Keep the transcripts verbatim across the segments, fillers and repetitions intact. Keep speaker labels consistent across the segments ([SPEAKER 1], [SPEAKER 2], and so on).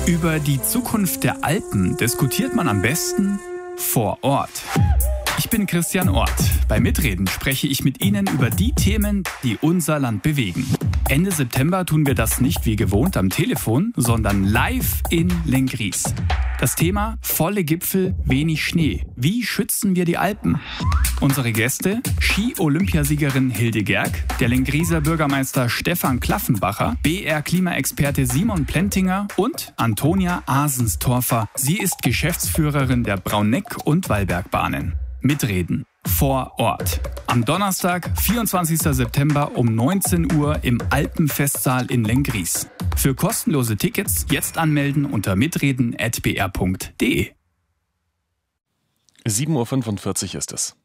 [SPEAKER 1] Über die Zukunft der Alpen diskutiert man am besten vor Ort. Ich bin Christian Ort. Bei Mitreden spreche ich mit Ihnen über die Themen, die unser Land bewegen. Ende September tun wir das nicht wie gewohnt am Telefon, sondern live in Lenggries. Das Thema: volle Gipfel, wenig Schnee. Wie schützen wir die Alpen? Unsere Gäste: Ski-Olympiasiegerin Hilde Gerg, der Lengrieser Bürgermeister Stefan Klaffenbacher, B R-Klimaexperte Simon Plentinger und Antonia Asenstorfer. Sie ist Geschäftsführerin der Brauneck- und Wallbergbahnen. Mitreden vor Ort. Am Donnerstag, vierundzwanzigsten September um neunzehn Uhr im Alpenfestsaal in Lenggries. Für kostenlose Tickets jetzt anmelden unter mitreden at b r punkt d e.
[SPEAKER 2] sieben Uhr fünfundvierzig ist es.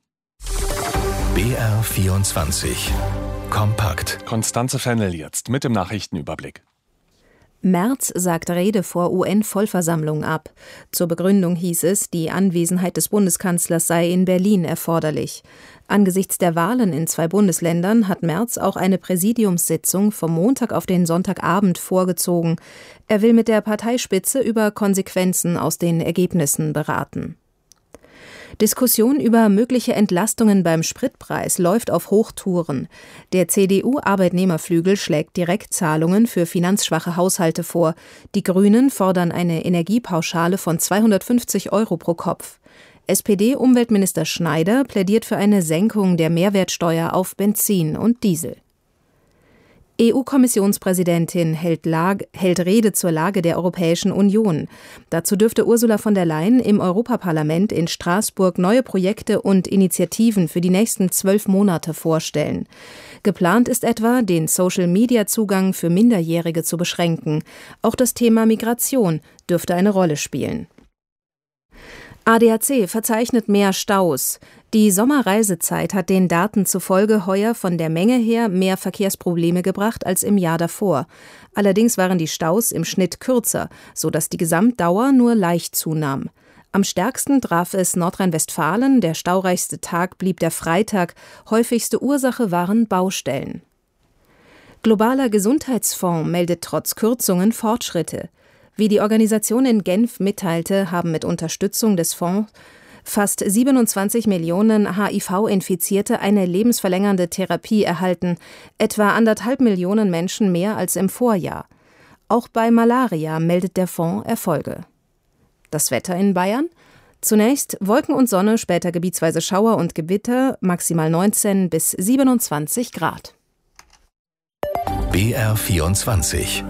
[SPEAKER 3] B R vierundzwanzig. Kompakt.
[SPEAKER 2] Konstanze Fennel jetzt mit dem Nachrichtenüberblick.
[SPEAKER 4] Merz sagt Rede vor U N-Vollversammlung ab. Zur Begründung hieß es, die Anwesenheit des Bundeskanzlers sei in Berlin erforderlich. Angesichts der Wahlen in zwei Bundesländern hat Merz auch eine Präsidiumssitzung vom Montag auf den Sonntagabend vorgezogen. Er will mit der Parteispitze über Konsequenzen aus den Ergebnissen beraten. Diskussion über mögliche Entlastungen beim Spritpreis läuft auf Hochtouren. Der C D U-Arbeitnehmerflügel schlägt Direktzahlungen für finanzschwache Haushalte vor. Die Grünen fordern eine Energiepauschale von zweihundertfünfzig Euro pro Kopf. S P D-Umweltminister Schneider plädiert für eine Senkung der Mehrwertsteuer auf Benzin und Diesel. E U-Kommissionspräsidentin hält, Lage, hält Rede zur Lage der Europäischen Union. Dazu dürfte Ursula von der Leyen im Europaparlament in Straßburg neue Projekte und Initiativen für die nächsten zwölf Monate vorstellen. Geplant ist etwa, den Social-Media-Zugang für Minderjährige zu beschränken. Auch das Thema Migration dürfte eine Rolle spielen. A D A C verzeichnet mehr Staus. Die Sommerreisezeit hat den Daten zufolge heuer von der Menge her mehr Verkehrsprobleme gebracht als im Jahr davor. Allerdings waren die Staus im Schnitt kürzer, sodass die Gesamtdauer nur leicht zunahm. Am stärksten traf es Nordrhein-Westfalen, der staureichste Tag blieb der Freitag, häufigste Ursache waren Baustellen. Globaler Gesundheitsfonds meldet trotz Kürzungen Fortschritte. Wie die Organisation in Genf mitteilte, haben mit Unterstützung des Fonds fast siebenundzwanzig Millionen H I V-Infizierte eine lebensverlängernde Therapie erhalten, etwa anderthalb Millionen Menschen mehr als im Vorjahr. Auch bei Malaria meldet der Fonds Erfolge. Das Wetter in Bayern? Zunächst Wolken und Sonne, später gebietsweise Schauer und Gewitter, maximal neunzehn bis siebenundzwanzig Grad.
[SPEAKER 3] B R vierundzwanzig.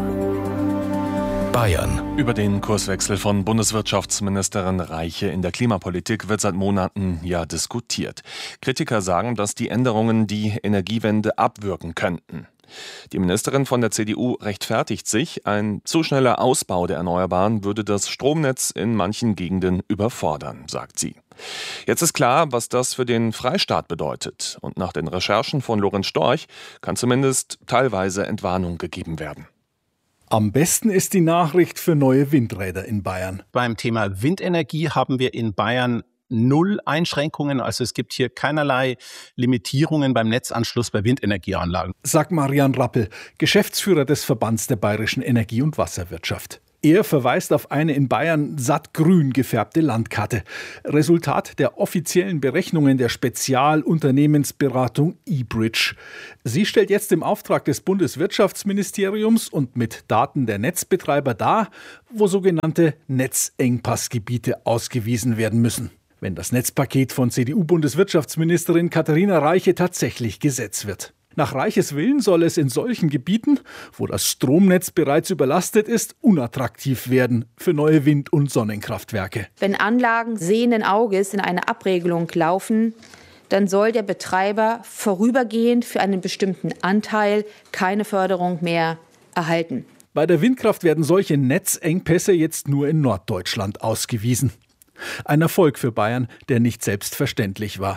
[SPEAKER 3] Bayern.
[SPEAKER 2] Über den Kurswechsel von Bundeswirtschaftsministerin Reiche in der Klimapolitik wird seit Monaten ja diskutiert. Kritiker sagen, dass die Änderungen die Energiewende abwürgen könnten. Die Ministerin von der C D U rechtfertigt sich, ein zu schneller Ausbau der Erneuerbaren würde das Stromnetz in manchen Gegenden überfordern, sagt sie. Jetzt ist klar, was das für den Freistaat bedeutet. Und nach den Recherchen von Lorenz Storch kann zumindest teilweise Entwarnung gegeben werden.
[SPEAKER 5] Am besten ist die Nachricht für neue Windräder in Bayern.
[SPEAKER 6] Beim Thema Windenergie haben wir in Bayern null Einschränkungen. Also es gibt hier keinerlei Limitierungen beim Netzanschluss bei Windenergieanlagen.
[SPEAKER 5] Sagt Marian Rappel, Geschäftsführer des Verbands der bayerischen Energie- und Wasserwirtschaft. Er verweist auf eine in Bayern sattgrün gefärbte Landkarte. Resultat der offiziellen Berechnungen der Spezialunternehmensberatung eBridge. Sie stellt jetzt im Auftrag des Bundeswirtschaftsministeriums und mit Daten der Netzbetreiber dar, wo sogenannte Netzengpassgebiete ausgewiesen werden müssen. Wenn das Netzpaket von C D U-Bundeswirtschaftsministerin Katharina Reiche tatsächlich Gesetz wird. Nach Reiches Willen soll es in solchen Gebieten, wo das Stromnetz bereits überlastet ist, unattraktiv werden für neue Wind- und Sonnenkraftwerke.
[SPEAKER 7] Wenn Anlagen sehenden Auges in eine Abregelung laufen, dann soll der Betreiber vorübergehend für einen bestimmten Anteil keine Förderung mehr erhalten.
[SPEAKER 5] Bei der Windkraft werden solche Netzengpässe jetzt nur in Norddeutschland ausgewiesen. Ein Erfolg für Bayern, der nicht selbstverständlich war.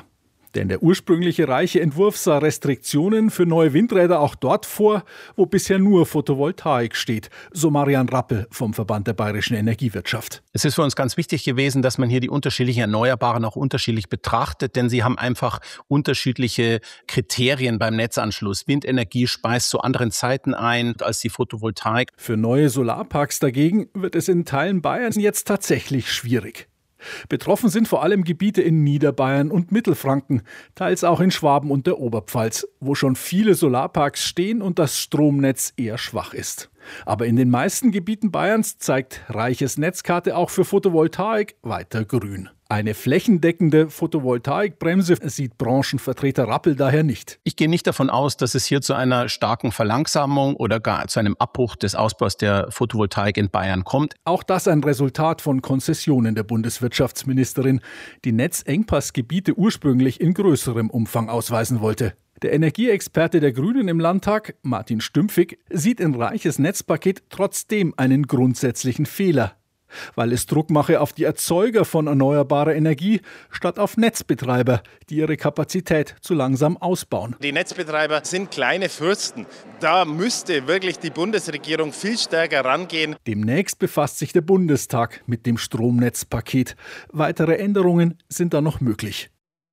[SPEAKER 5] Denn der ursprüngliche reiche Entwurf sah Restriktionen für neue Windräder auch dort vor, wo bisher nur Photovoltaik steht, so Marian Rappel vom Verband der Bayerischen Energiewirtschaft.
[SPEAKER 6] Es ist für uns ganz wichtig gewesen, dass man hier die unterschiedlichen Erneuerbaren auch unterschiedlich betrachtet, denn sie haben einfach unterschiedliche Kriterien beim Netzanschluss. Windenergie speist zu anderen Zeiten ein als die Photovoltaik.
[SPEAKER 5] Für neue Solarparks dagegen wird es in Teilen Bayerns jetzt tatsächlich schwierig. Betroffen sind vor allem Gebiete in Niederbayern und Mittelfranken, teils auch in Schwaben und der Oberpfalz, wo schon viele Solarparks stehen und das Stromnetz eher schwach ist. Aber in den meisten Gebieten Bayerns zeigt Reiches Netzkarte auch für Photovoltaik weiter grün. Eine flächendeckende Photovoltaikbremse sieht Branchenvertreter Rappel daher nicht.
[SPEAKER 6] Ich gehe nicht davon aus, dass es hier zu einer starken Verlangsamung oder gar zu einem Abbruch des Ausbaus der Photovoltaik in Bayern kommt.
[SPEAKER 5] Auch das ein Resultat von Konzessionen der Bundeswirtschaftsministerin, die Netzengpassgebiete ursprünglich in größerem Umfang ausweisen wollte. Der Energieexperte der Grünen im Landtag, Martin Stümpfig, sieht in Reiches Netzpaket trotzdem einen grundsätzlichen Fehler, weil es Druck mache auf die Erzeuger von erneuerbarer Energie statt auf Netzbetreiber, die ihre Kapazität zu langsam ausbauen.
[SPEAKER 8] Die Netzbetreiber sind kleine Fürsten. Da müsste wirklich die Bundesregierung viel stärker rangehen.
[SPEAKER 5] Demnächst befasst sich der Bundestag mit dem Stromnetzpaket. Weitere Änderungen sind da noch möglich.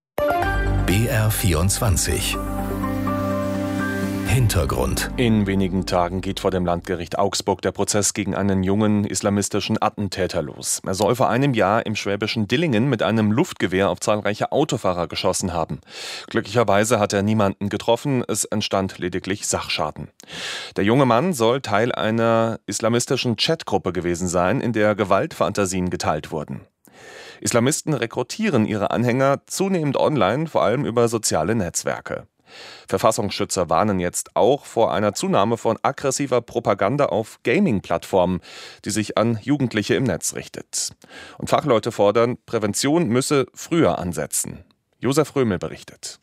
[SPEAKER 3] B R vierundzwanzig Hintergrund.
[SPEAKER 2] In wenigen Tagen geht vor dem Landgericht Augsburg der Prozess gegen einen jungen islamistischen Attentäter los. Er soll vor einem Jahr im schwäbischen Dillingen mit einem Luftgewehr auf zahlreiche Autofahrer geschossen haben. Glücklicherweise hat er niemanden getroffen, es entstand lediglich Sachschaden. Der junge Mann soll Teil einer islamistischen Chatgruppe gewesen sein, in der Gewaltfantasien geteilt wurden. Islamisten rekrutieren ihre Anhänger zunehmend online, vor allem über soziale Netzwerke. Verfassungsschützer warnen jetzt auch vor einer Zunahme von aggressiver Propaganda auf Gaming-Plattformen, die sich an Jugendliche im Netz richtet. Und Fachleute fordern, Prävention müsse früher ansetzen. Josef Römel berichtet.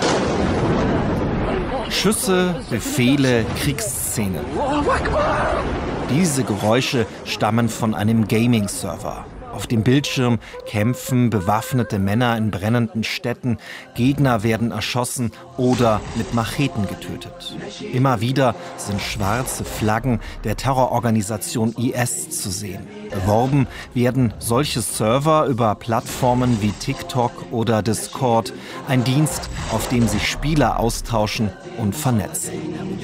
[SPEAKER 9] Schüsse, Befehle, Kriegsszenen. Diese Geräusche stammen von einem Gaming-Server. Auf dem Bildschirm kämpfen bewaffnete Männer in brennenden Städten, Gegner werden erschossen oder mit Macheten getötet. Immer wieder sind schwarze Flaggen der Terrororganisation I S zu sehen. Beworben werden solche Server über Plattformen wie TikTok oder Discord, ein Dienst, auf dem sich Spieler austauschen und vernetzen.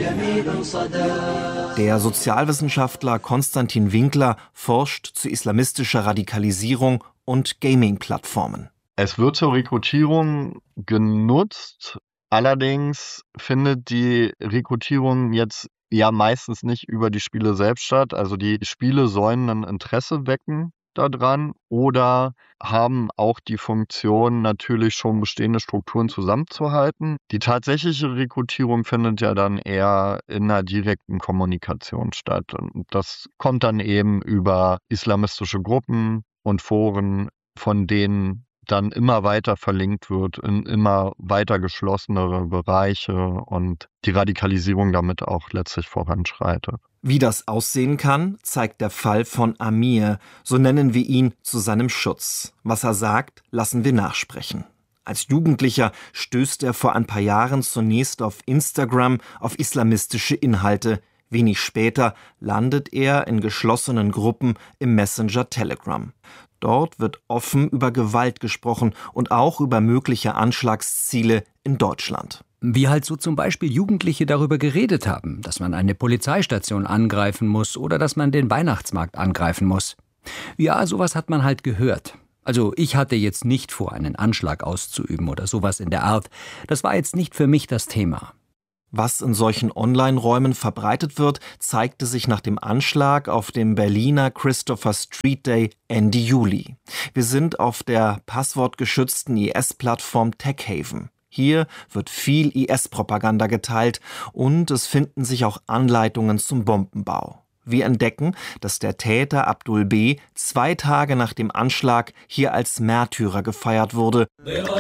[SPEAKER 9] Der Sozialwissenschaftler Konstantin Winkler forscht zu islamistischer Radikalisierung und Gaming-Plattformen.
[SPEAKER 10] Es wird zur Rekrutierung genutzt, allerdings findet die Rekrutierung jetzt ja meistens nicht über die Spiele selbst statt. Also die Spiele sollen ein Interesse wecken daran oder haben auch die Funktion, natürlich schon bestehende Strukturen zusammenzuhalten. Die tatsächliche Rekrutierung findet ja dann eher in einer direkten Kommunikation statt. Und das kommt dann eben über islamistische Gruppen und Foren, von denen dann immer weiter verlinkt wird in immer weiter geschlossenere Bereiche und die Radikalisierung damit auch letztlich voranschreitet.
[SPEAKER 9] Wie das aussehen kann, zeigt der Fall von Amir, so nennen wir ihn zu seinem Schutz. Was er sagt, lassen wir nachsprechen. Als Jugendlicher stößt er vor ein paar Jahren zunächst auf Instagram auf islamistische Inhalte. Wenig später landet er in geschlossenen Gruppen im Messenger Telegram. Dort wird offen über Gewalt gesprochen und auch über mögliche Anschlagsziele in Deutschland.
[SPEAKER 11] Wie halt so zum Beispiel Jugendliche darüber geredet haben, dass man eine Polizeistation angreifen muss oder dass man den Weihnachtsmarkt angreifen muss. Ja, sowas hat man halt gehört. Also ich hatte jetzt nicht vor, einen Anschlag auszuüben oder sowas in der Art. Das war jetzt nicht für mich das Thema.
[SPEAKER 9] Was in solchen Online-Räumen verbreitet wird, zeigte sich nach dem Anschlag auf dem Berliner Christopher Street Day Ende Juli. Wir sind auf der passwortgeschützten I S-Plattform TechHaven. Hier wird viel I S-Propaganda geteilt und es finden sich auch Anleitungen zum Bombenbau. Wir entdecken, dass der Täter Abdul B. zwei Tage nach dem Anschlag hier als Märtyrer gefeiert wurde.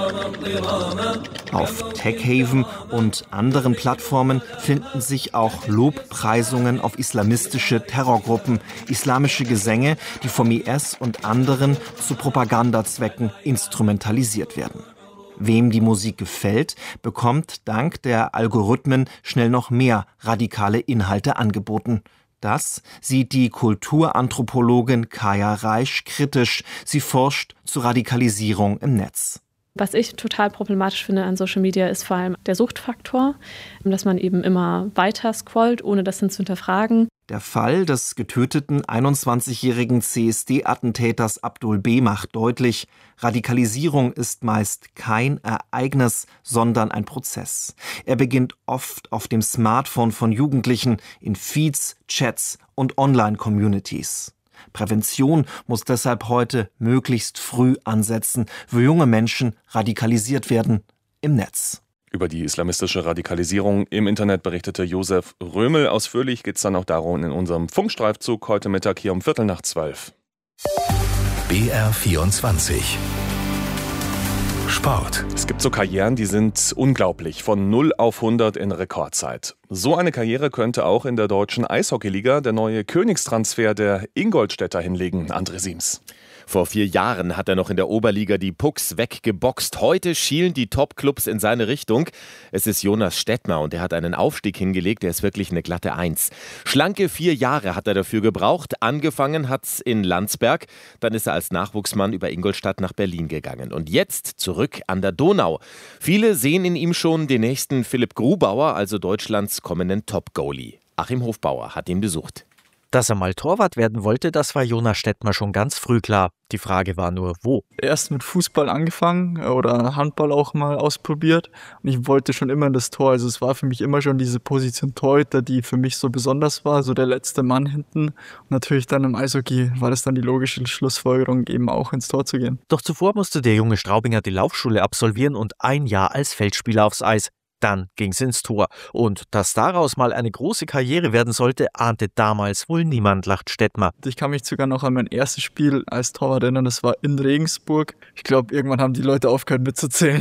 [SPEAKER 9] Auf TechHaven und anderen Plattformen finden sich auch Lobpreisungen auf islamistische Terrorgruppen, islamische Gesänge, die vom I S und anderen zu Propagandazwecken instrumentalisiert werden. Wem die Musik gefällt, bekommt dank der Algorithmen schnell noch mehr radikale Inhalte angeboten. Das sieht die Kulturanthropologin Kaya Reisch kritisch. Sie forscht zur Radikalisierung im Netz.
[SPEAKER 12] Was ich total problematisch finde an Social Media ist vor allem der Suchtfaktor, dass man eben immer weiter scrollt, ohne das dann zu hinterfragen.
[SPEAKER 9] Der Fall des getöteten einundzwanzigjährigen C S D-Attentäters Abdul B. macht deutlich, Radikalisierung ist meist kein Ereignis, sondern ein Prozess. Er beginnt oft auf dem Smartphone von Jugendlichen, in Feeds, Chats und Online-Communities. Prävention muss deshalb heute möglichst früh ansetzen, wo junge Menschen radikalisiert werden im Netz.
[SPEAKER 2] Über die islamistische Radikalisierung im Internet berichtete Josef Römel. Ausführlich geht es dann auch darum in unserem Funkstreifzug heute Mittag hier um Viertel nach zwölf.
[SPEAKER 3] B R vierundzwanzig Sport.
[SPEAKER 2] Es gibt so Karrieren, die sind unglaublich, von null auf hundert in Rekordzeit. So eine Karriere könnte auch in der deutschen Eishockeyliga der neue Königstransfer der Ingolstädter hinlegen, André Siems.
[SPEAKER 13] Vor vier Jahren hat er noch in der Oberliga die Pucks weggeboxt. Heute schielen die Top-Clubs in seine Richtung. Es ist Jonas Stettmer und er hat einen Aufstieg hingelegt. Der ist wirklich eine glatte Eins. Schlanke vier Jahre hat er dafür gebraucht. Angefangen hat's in Landsberg. Dann ist er als Nachwuchsmann über Ingolstadt nach Berlin gegangen. Und jetzt zurück an der Donau. Viele sehen in ihm schon den nächsten Philipp Grubauer, also Deutschlands kommenden Top-Goalie. Achim Hofbauer hat ihn besucht.
[SPEAKER 14] Dass er mal Torwart werden wollte, das war Jonas Stettmer schon ganz früh klar. Die Frage war nur, wo?
[SPEAKER 15] Erst mit Fußball angefangen oder Handball auch mal ausprobiert. Und ich wollte schon immer in das Tor. Also es war für mich immer schon diese Position Torhüter, die für mich so besonders war, so der letzte Mann hinten. Und natürlich dann im Eishockey war das dann die logische Schlussfolgerung, eben auch ins Tor zu gehen.
[SPEAKER 14] Doch zuvor musste der junge Straubinger die Laufschule absolvieren und ein Jahr als Feldspieler aufs Eis. Dann ging's ins Tor. Und dass daraus mal eine große Karriere werden sollte, ahnte damals wohl niemand, lacht Stettmer.
[SPEAKER 15] Ich kann mich sogar noch an mein erstes Spiel als Torwart erinnern, das war in Regensburg. Ich glaube, irgendwann haben die Leute aufgehört mitzuzählen.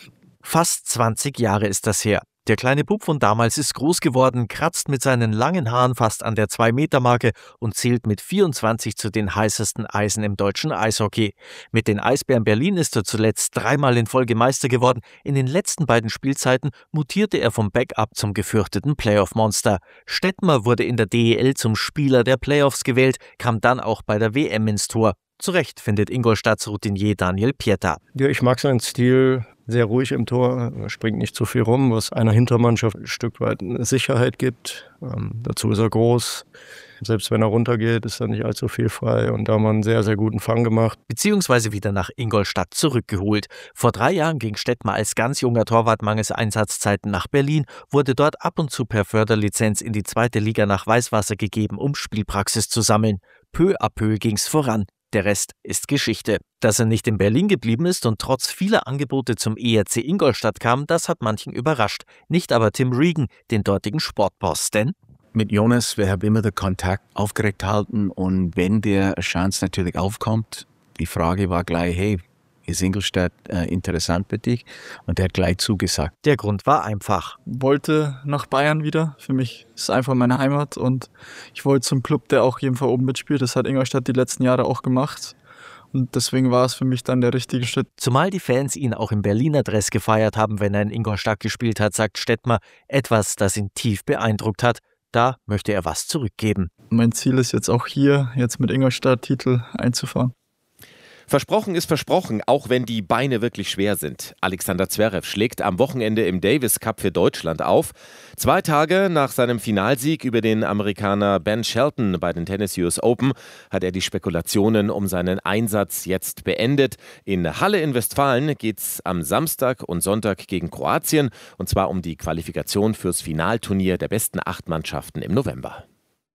[SPEAKER 14] Fast zwanzig Jahre ist das her. Der kleine Bub von damals ist groß geworden, kratzt mit seinen langen Haaren fast an der zwei-Meter-Marke und zählt mit vierundzwanzig zu den heißesten Eisen im deutschen Eishockey. Mit den Eisbären Berlin ist er zuletzt dreimal in Folge Meister geworden. In den letzten beiden Spielzeiten mutierte er vom Backup zum gefürchteten Playoff-Monster. Stettmer wurde in der D E L zum Spieler der Playoffs gewählt, kam dann auch bei der W M ins Tor. Zu Recht findet Ingolstadts Routinier Daniel Pieter.
[SPEAKER 16] Ja, ich mag seinen Stil. Sehr ruhig im Tor, springt nicht zu viel rum, was einer Hintermannschaft ein Stück weit eine Sicherheit gibt. Ähm, dazu ist er groß. Selbst wenn er runtergeht, ist er nicht allzu viel frei und da haben wir einen sehr, sehr guten Fang gemacht.
[SPEAKER 14] Beziehungsweise wieder nach Ingolstadt zurückgeholt. Vor drei Jahren ging Stettmer als ganz junger Torwart mangels Einsatzzeiten nach Berlin, wurde dort ab und zu per Förderlizenz in die zweite Liga nach Weißwasser gegeben, um Spielpraxis zu sammeln. Peu à peu ging's voran. Der Rest ist Geschichte. Dass er nicht in Berlin geblieben ist und trotz vieler Angebote zum E R C Ingolstadt kam, das hat manchen überrascht. Nicht aber Tim Regan, den dortigen Sportboss, denn
[SPEAKER 17] mit Jonas, wir haben immer den Kontakt aufgeregt halten und wenn der Chance natürlich aufkommt, die Frage war gleich, hey, ist Ingolstadt äh, interessant für dich? Und der hat gleich zugesagt.
[SPEAKER 14] Der Grund war einfach.
[SPEAKER 15] Wollte nach Bayern wieder. Für mich ist es einfach meine Heimat und ich wollte zum Club, der auch jeden Fall oben mitspielt. Das hat Ingolstadt die letzten Jahre auch gemacht. Und deswegen war es für mich dann der richtige Schritt.
[SPEAKER 14] Zumal die Fans ihn auch im Berliner Dress gefeiert haben, wenn er in Ingolstadt gespielt hat, sagt Stettmer, etwas, das ihn tief beeindruckt hat. Da möchte er was zurückgeben.
[SPEAKER 15] Mein Ziel ist jetzt auch hier, jetzt mit Ingolstadt Titel einzufahren.
[SPEAKER 13] Versprochen ist versprochen, auch wenn die Beine wirklich schwer sind. Alexander Zverev schlägt am Wochenende im Davis Cup für Deutschland auf. Zwei Tage nach seinem Finalsieg über den Amerikaner Ben Shelton bei den Tennis U S Open hat er die Spekulationen um seinen Einsatz jetzt beendet. In Halle in Westfalen geht's am Samstag und Sonntag gegen Kroatien und zwar um die Qualifikation fürs Finalturnier der besten acht Mannschaften im November.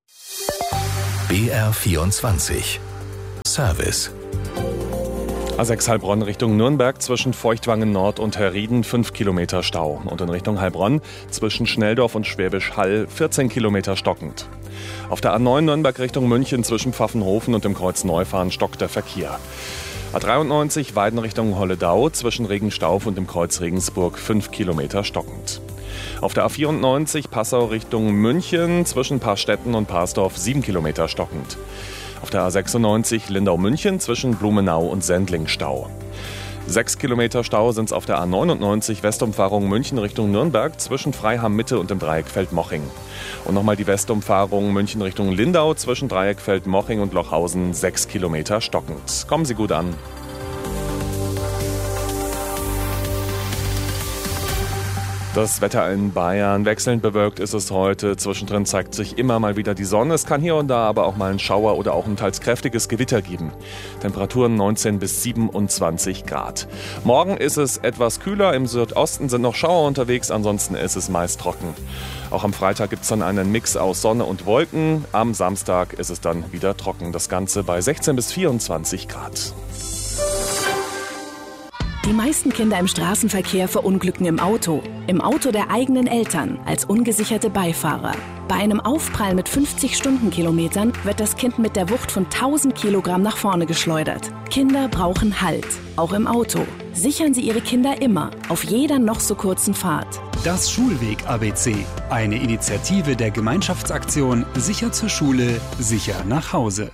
[SPEAKER 3] B R vierundzwanzig Service.
[SPEAKER 2] A sechs Heilbronn Richtung Nürnberg zwischen Feuchtwangen Nord und Herrieden fünf Kilometer Stau. Und in Richtung Heilbronn zwischen Schnelldorf und Schwäbisch Hall vierzehn Kilometer stockend. Auf der A neun Nürnberg Richtung München zwischen Pfaffenhofen und dem Kreuz Neufahren stockt der Verkehr. A dreiundneunzig Weiden Richtung Holledau zwischen Regenstauf und dem Kreuz Regensburg fünf Kilometer stockend. Auf der A vierundneunzig Passau Richtung München zwischen Paarstetten und Parsdorf sieben Kilometer stockend. Auf der A sechsundneunzig Lindau-München zwischen Blumenau und Sendling Stau. Sechs Kilometer Stau sind es auf der A neunundneunzig Westumfahrung München Richtung Nürnberg zwischen Freiham Mitte und dem Dreieck Feldmoching. Und nochmal die Westumfahrung München Richtung Lindau zwischen Dreieck Feldmoching und Lochhausen sechs Kilometer stockend. Kommen Sie gut an. Das Wetter in Bayern wechselnd bewölkt ist es heute. Zwischendrin zeigt sich immer mal wieder die Sonne. Es kann hier und da aber auch mal einen Schauer oder auch ein teils kräftiges Gewitter geben. Temperaturen neunzehn bis siebenundzwanzig Grad. Morgen ist es etwas kühler. Im Südosten sind noch Schauer unterwegs. Ansonsten ist es meist trocken. Auch am Freitag gibt es dann einen Mix aus Sonne und Wolken. Am Samstag ist es dann wieder trocken. Das Ganze bei sechzehn bis vierundzwanzig Grad.
[SPEAKER 18] Die meisten Kinder im Straßenverkehr verunglücken im Auto. Im Auto der eigenen Eltern, als ungesicherte Beifahrer. Bei einem Aufprall mit fünfzig Stundenkilometern wird das Kind mit der Wucht von tausend Kilogramm nach vorne geschleudert. Kinder brauchen Halt, auch im Auto. Sichern Sie Ihre Kinder immer, auf jeder noch so kurzen Fahrt.
[SPEAKER 1] Das Schulweg-A B C. Eine Initiative der Gemeinschaftsaktion Sicher zur Schule, sicher nach Hause.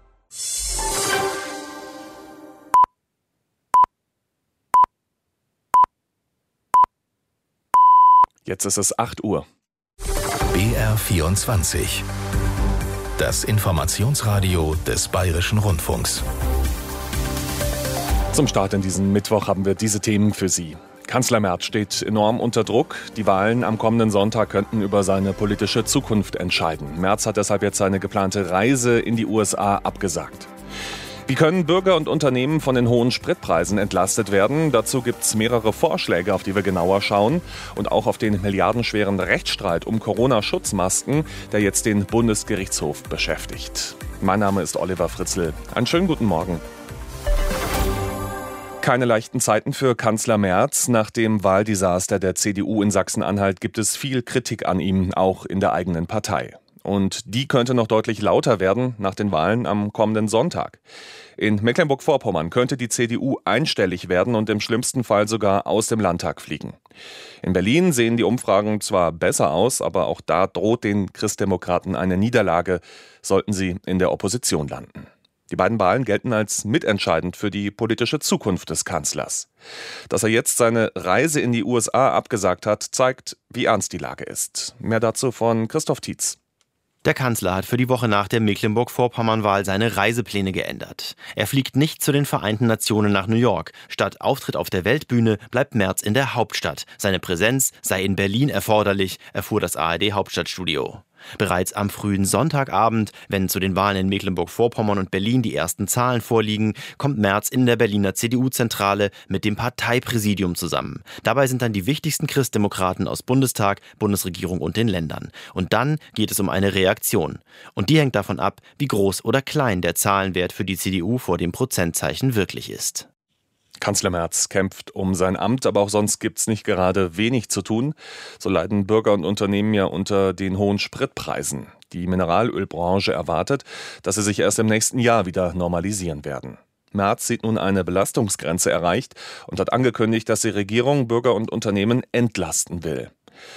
[SPEAKER 2] Jetzt ist es acht Uhr.
[SPEAKER 3] B R vierundzwanzig. Das Informationsradio des Bayerischen Rundfunks.
[SPEAKER 2] Zum Start in diesen Mittwoch haben wir diese Themen für Sie. Kanzler Merz steht enorm unter Druck. Die Wahlen am kommenden Sonntag könnten über seine politische Zukunft entscheiden. Merz hat deshalb jetzt seine geplante Reise in die U S A abgesagt. Wie können Bürger und Unternehmen von den hohen Spritpreisen entlastet werden? Dazu gibt es mehrere Vorschläge, auf die wir genauer schauen. Und auch auf den milliardenschweren Rechtsstreit um Corona-Schutzmasken, der jetzt den Bundesgerichtshof beschäftigt. Mein Name ist Oliver Fritzl. Einen schönen guten Morgen. Keine leichten Zeiten für Kanzler Merz. Nach dem Wahldesaster der C D U in Sachsen-Anhalt gibt es viel Kritik an ihm, auch in der eigenen Partei. Und die könnte noch deutlich lauter werden nach den Wahlen am kommenden Sonntag. In Mecklenburg-Vorpommern könnte die C D U einstellig werden und im schlimmsten Fall sogar aus dem Landtag fliegen. In Berlin sehen die Umfragen zwar besser aus, aber auch da droht den Christdemokraten eine Niederlage, sollten sie in der Opposition landen. Die beiden Wahlen gelten als mitentscheidend für die politische Zukunft des Kanzlers. Dass er jetzt seine Reise in die U S A abgesagt hat, zeigt, wie ernst die Lage ist. Mehr dazu von Christoph Tietz.
[SPEAKER 19] Der Kanzler hat für die Woche nach der Mecklenburg-Vorpommern-Wahl seine Reisepläne geändert. Er fliegt nicht zu den Vereinten Nationen nach New York. Statt Auftritt auf der Weltbühne bleibt Merz in der Hauptstadt. Seine Präsenz sei in Berlin erforderlich, erfuhr das A R D-Hauptstadtstudio. Bereits am frühen Sonntagabend, wenn zu den Wahlen in Mecklenburg-Vorpommern und Berlin die ersten Zahlen vorliegen, kommt Merz in der Berliner C D U-Zentrale mit dem Parteipräsidium zusammen. Dabei sind dann die wichtigsten Christdemokraten aus Bundestag, Bundesregierung und den Ländern. Und dann geht es um eine Reaktion. Und die hängt davon ab, wie groß oder klein der Zahlenwert für die C D U vor dem Prozentzeichen wirklich ist.
[SPEAKER 2] Kanzler Merz kämpft um sein Amt, aber auch sonst gibt's nicht gerade wenig zu tun. So leiden Bürger und Unternehmen ja unter den hohen Spritpreisen. Die Mineralölbranche erwartet, dass sie sich erst im nächsten Jahr wieder normalisieren werden. Merz sieht nun eine Belastungsgrenze erreicht und hat angekündigt, dass die Regierung Bürger und Unternehmen entlasten will.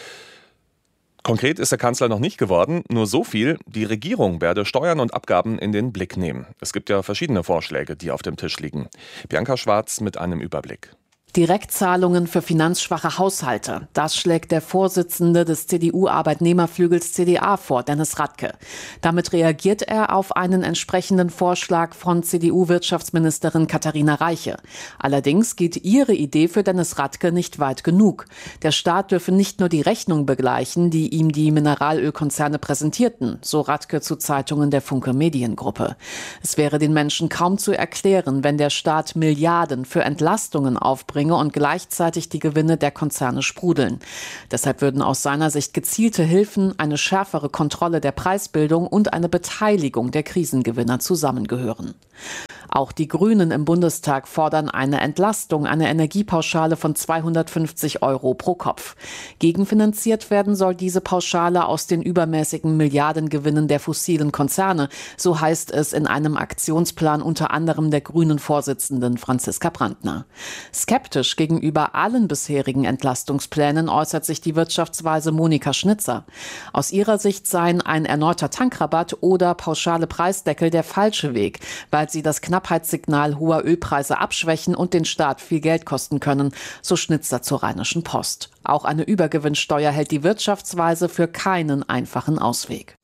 [SPEAKER 2] Konkret ist der Kanzler noch nicht geworden, nur so viel, die Regierung werde Steuern und Abgaben in den Blick nehmen. Es gibt ja verschiedene Vorschläge, die auf dem Tisch liegen. Bianca Schwarz mit einem Überblick.
[SPEAKER 20] Direktzahlungen für finanzschwache Haushalte. Das schlägt der Vorsitzende des C D U-Arbeitnehmerflügels C D A vor, Dennis Radke. Damit reagiert er auf einen entsprechenden Vorschlag von C D U-Wirtschaftsministerin Katharina Reiche. Allerdings geht ihre Idee für Dennis Radke nicht weit genug. Der Staat dürfe nicht nur die Rechnung begleichen, die ihm die Mineralölkonzerne präsentierten, so Radke zu Zeitungen der Funke Mediengruppe. Es wäre den Menschen kaum zu erklären, wenn der Staat Milliarden für Entlastungen aufbringt und gleichzeitig die Gewinne der Konzerne sprudeln. Deshalb würden aus seiner Sicht gezielte Hilfen, eine schärfere Kontrolle der Preisbildung und eine Beteiligung der Krisengewinner zusammengehören. Auch die Grünen im Bundestag fordern eine Entlastung, eine Energiepauschale von zweihundertfünfzig Euro pro Kopf. Gegenfinanziert werden soll diese Pauschale aus den übermäßigen Milliardengewinnen der fossilen Konzerne, so heißt es in einem Aktionsplan unter anderem der Grünen-Vorsitzenden Franziska Brandner. Skeptisch gegenüber allen bisherigen Entlastungsplänen äußert sich die Wirtschaftsweise Monika Schnitzer. Aus ihrer Sicht seien ein erneuter Tankrabatt oder pauschale Preisdeckel der falsche Weg, weil sie das knapp Knappheitssignal hoher Ölpreise abschwächen und den Staat viel Geld kosten können, so Schnitzer zur Rheinischen Post. Auch eine Übergewinnsteuer hält die Wirtschaftsweise für keinen einfachen Ausweg.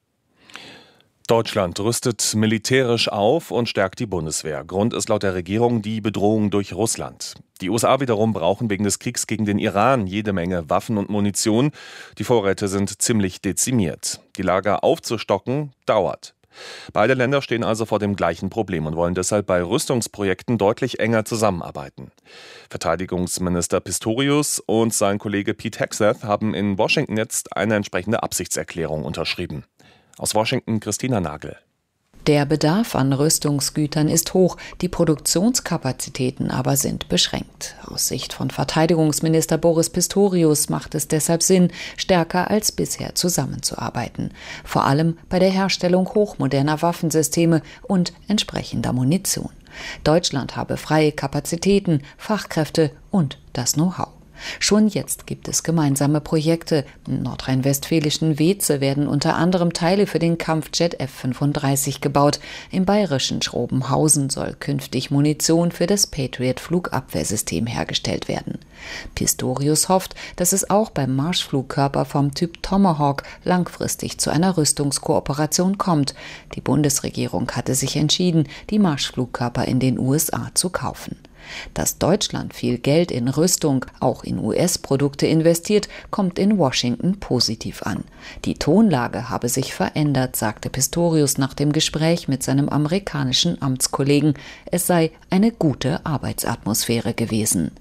[SPEAKER 2] Deutschland rüstet militärisch auf und stärkt die Bundeswehr. Grund ist laut der Regierung die Bedrohung durch Russland. Die U S A wiederum brauchen wegen des Kriegs gegen den Iran jede Menge Waffen und Munition. Die Vorräte sind ziemlich dezimiert. Die Lager aufzustocken dauert. Beide Länder stehen also vor dem gleichen Problem und wollen deshalb bei Rüstungsprojekten deutlich enger zusammenarbeiten. Verteidigungsminister Pistorius und sein Kollege Pete Hegseth haben in Washington jetzt eine entsprechende Absichtserklärung unterschrieben. Aus Washington Christina Nagel.
[SPEAKER 21] Der Bedarf an Rüstungsgütern ist hoch, die Produktionskapazitäten aber sind beschränkt. Aus Sicht von Verteidigungsminister Boris Pistorius macht es deshalb Sinn, stärker als bisher zusammenzuarbeiten. Vor allem bei der Herstellung hochmoderner Waffensysteme und entsprechender Munition. Deutschland habe freie Kapazitäten, Fachkräfte und das Know-how. Schon jetzt gibt es gemeinsame Projekte. Im nordrhein-westfälischen Weeze werden unter anderem Teile für den Kampfjet F fünfunddreißig gebaut. Im bayerischen Schrobenhausen soll künftig Munition für das Patriot-Flugabwehrsystem hergestellt werden. Pistorius hofft, dass es auch beim Marschflugkörper vom Typ Tomahawk langfristig zu einer Rüstungskooperation kommt. Die Bundesregierung hatte sich entschieden, die Marschflugkörper in den U S A zu kaufen. Dass Deutschland viel Geld in Rüstung, auch in U S-Produkte investiert, kommt in Washington positiv an. Die Tonlage habe sich verändert, sagte Pistorius nach dem Gespräch mit seinem amerikanischen Amtskollegen. Es sei eine gute Arbeitsatmosphäre gewesen.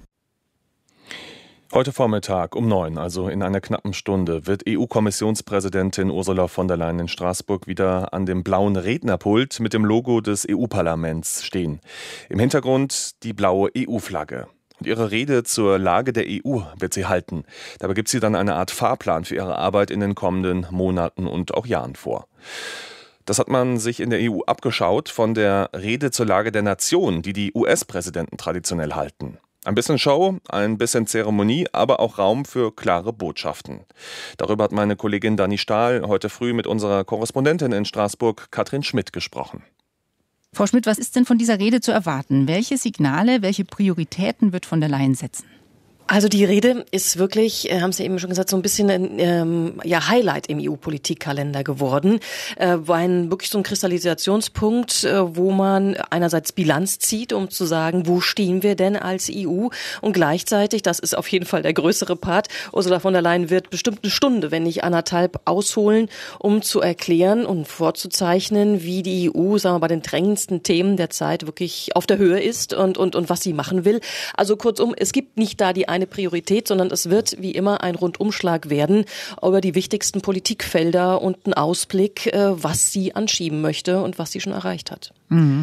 [SPEAKER 2] Heute Vormittag um neun, also in einer knappen Stunde, wird E U-Kommissionspräsidentin Ursula von der Leyen in Straßburg wieder an dem blauen Rednerpult mit dem Logo des E U-Parlaments stehen. Im Hintergrund die blaue E U-Flagge. Und ihre Rede zur Lage der E U wird sie halten. Dabei gibt sie dann eine Art Fahrplan für ihre Arbeit in den kommenden Monaten und auch Jahren vor. Das hat man sich in der E U abgeschaut von der Rede zur Lage der Nation, die die U S-Präsidenten traditionell halten. Ein bisschen Show, ein bisschen Zeremonie, aber auch Raum für klare Botschaften. Darüber hat meine Kollegin Dani Stahl heute früh mit unserer Korrespondentin in Straßburg, Katrin Schmidt, gesprochen.
[SPEAKER 22] Frau Schmidt, was ist denn von dieser Rede zu erwarten? Welche Signale, welche Prioritäten wird von der Leyen setzen?
[SPEAKER 23] Also die Rede ist wirklich, haben Sie eben schon gesagt, so ein bisschen ein ähm, ja, Highlight im E U-Politikkalender geworden. Äh, war ein wirklich so ein Kristallisationspunkt, äh, wo man einerseits Bilanz zieht, um zu sagen, wo stehen wir denn als E U? Und gleichzeitig, das ist auf jeden Fall der größere Part, Ursula von der Leyen wird bestimmt eine Stunde, wenn nicht anderthalb, ausholen, um zu erklären und vorzuzeichnen, wie die E U, sagen wir, bei den drängendsten Themen der Zeit wirklich auf der Höhe ist und, und, und was sie machen will. Also kurzum, es gibt nicht da die eine Priorität, sondern es wird wie immer ein Rundumschlag werden über die wichtigsten Politikfelder und ein Ausblick, was sie anschieben möchte und was sie schon erreicht hat.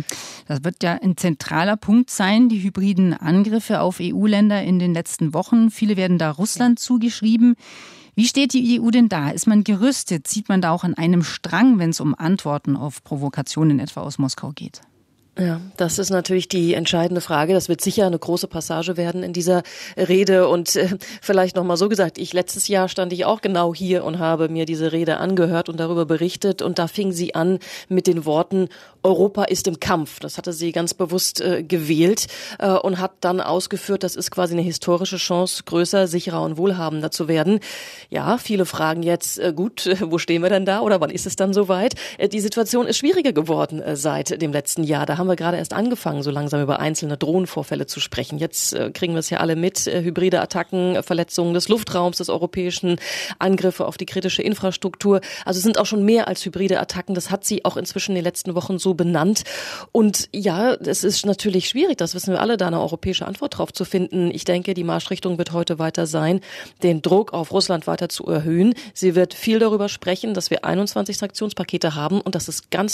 [SPEAKER 22] Das wird ja ein zentraler Punkt sein, die hybriden Angriffe auf E U-Länder in den letzten Wochen. Viele werden da Russland zugeschrieben. Wie steht die E U denn da? Ist man gerüstet? Zieht man da auch an einem Strang, wenn es um Antworten auf Provokationen etwa aus Moskau geht?
[SPEAKER 23] Ja, das ist natürlich die entscheidende Frage. Das wird sicher eine große Passage werden in dieser Rede. Und äh, vielleicht noch mal so gesagt, ich letztes Jahr stand ich auch genau hier und habe mir diese Rede angehört und darüber berichtet. Und da fing sie an mit den Worten, Europa ist im Kampf. Das hatte sie ganz bewusst äh, gewählt äh, und hat dann ausgeführt, das ist quasi eine historische Chance, größer, sicherer und wohlhabender zu werden. Ja, viele fragen jetzt, äh, gut, äh, wo stehen wir denn da oder wann ist es dann soweit? Äh, die Situation ist schwieriger geworden äh, seit dem letzten Jahr. Da haben wir gerade erst angefangen, so langsam über einzelne Drohnenvorfälle zu sprechen. Jetzt äh, kriegen wir es ja alle mit, äh, hybride Attacken, äh, Verletzungen des Luftraums, des europäischen, Angriffe auf die kritische Infrastruktur. Also es sind auch schon mehr als hybride Attacken. Das hat sie auch inzwischen in den letzten Wochen so benannt. Und ja, es ist natürlich schwierig, das wissen wir alle, da eine europäische Antwort drauf zu finden. Ich denke, die Marschrichtung wird heute weiter sein, den Druck auf Russland weiter zu erhöhen. Sie wird viel darüber sprechen, dass wir einundzwanzig Sanktionspakete haben und dass es ganz